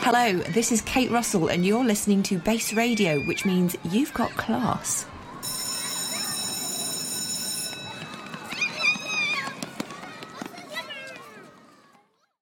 Hello, this is Kate Russell and you're listening to Base Radio, which means you've got class.